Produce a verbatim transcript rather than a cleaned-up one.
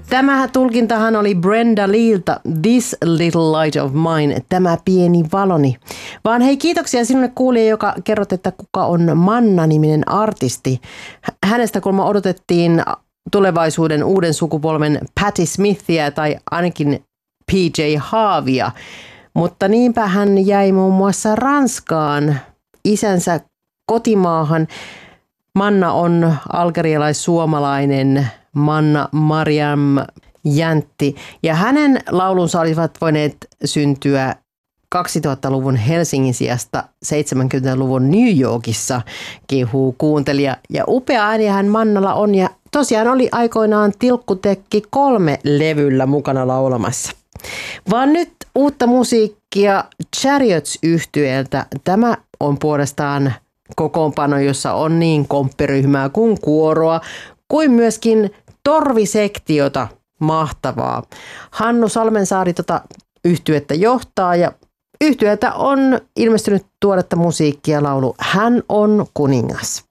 Tämä tulkintahan oli Brenda Leeltä, This Little Light of Mine, tämä pieni valoni. Vaan hei, kiitoksia sinulle kuulija, joka kerrot, että kuka on Manna-niminen artisti. Hänestä kun odotettiin tulevaisuuden uuden sukupolven Patti Smithia tai ainakin P J Harveya, mutta niinpä hän jäi muun muassa Ranskaan, isänsä kotimaahan. Manna on algerialais-suomalainen Manna Mariam Jäntti ja hänen laulunsa olivat voineet syntyä kaksituhattaluvun Helsingin sijasta seitsemänkymmentäluvun New Yorkissa, kehuu kuuntelija. Ja upea äänihän Mannalla on ja tosiaan oli aikoinaan Tilkkutekki kolme levyllä mukana laulamassa. Vaan nyt uutta musiikkia Chariots-yhtyeeltä. Tämä on puolestaan kokoonpano, jossa on niin komppiryhmää kuin kuoroa, kuin myöskin torvisektiota. Mahtavaa. Hannu Salmensaari tota yhtyettä johtaa ja yhtyeltä on ilmestynyt tuoretta musiikkia laulu Hän on kuningas.